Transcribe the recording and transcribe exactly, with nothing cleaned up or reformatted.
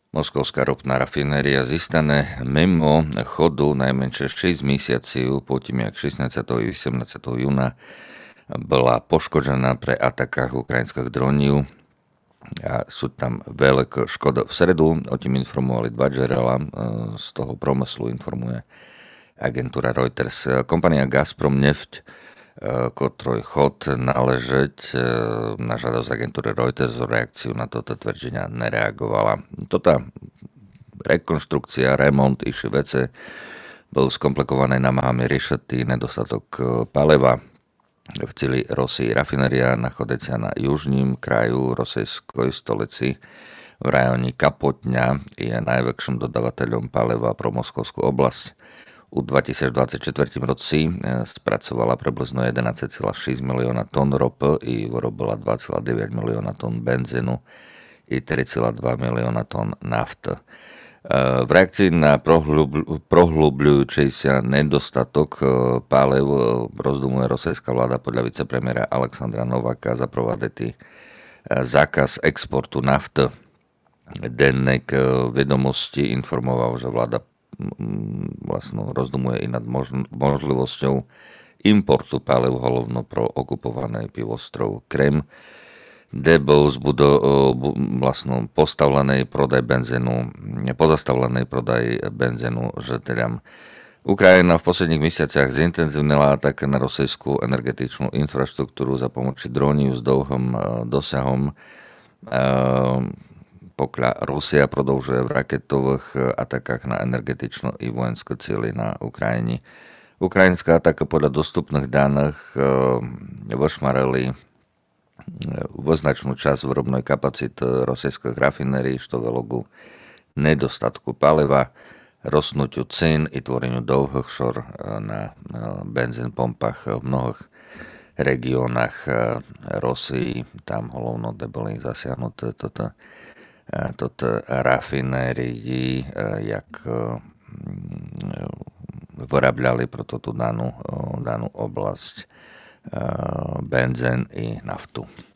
Moskovská ropná rafinéria zistané mimo chodu najmenšie šesť mesiacov po tým, jak šestnásteho i osemnásteho júna bola poškodená pre atakách ukrajinských dronov a sú tam veľké škoda. V stredu o tým informovali dva džerela, z toho promyslu informuje agentúra Reuters. Kompania Gazprom Neft, ktorý chod náležeť na žiadosť agentúry Reuters reakciu na toto tvrdenia nereagovala. Toto rekonštrukcia, remont i vece bol skomplikované námahami riešiti nedostatok paliva v celej Rosii. Rafinéria nachádzacia na južním kraju rosijskej stolici v rajóne Kapotňa je najväčším dodávateľom paliva pro Moskovskú oblasť. U dvetisícdvadsaťštyri roci spracovala približno jedenásť celá šesť milióna tón ropy i vyrobila dva celá deväť milióna tón benzínu i tri celá dva milióna tón nafty. V reakcii na prohlubľujúci sa nedostatok pálev rozdumuje rosijská vláda podľa vicepremiéra Alexandra Nováka zaprovádiť zákaz exportu nafty. Denník Vedomosti informoval, že vláda vlastne rozdumuje i nad možnosťou importu pálev hlavno pro okupovaný pivoostrov Krym, kde bol zbudo, vlastne postavlený prodaj benzínu, pozastavlený prodaj benzínu žiteľom. Ukrajina v posledných mesiaciach zintenzívnila atak na rosijskú energetičnú infraštruktúru za pomoci dronov s dlhým dosahom. Pokiaľ Rusia prodlžuje v raketových atakách na energetičné i vojenské cieľy na Ukrajine. Ukrajinská ataka podľa dostupných daných vošmarili značnú časť výrobnej kapacity rosijských rafinérií, što vedlo k nedostatku paliva, rostnutiu cien i tvoreniu dlhých šor na benzín pompách v mnohých regiónach Rosii. Tam hlavno boli zasiahnuté toto toto rafinérií, jak vyrábľali pro túto danú, danú oblasť benzín i naftu.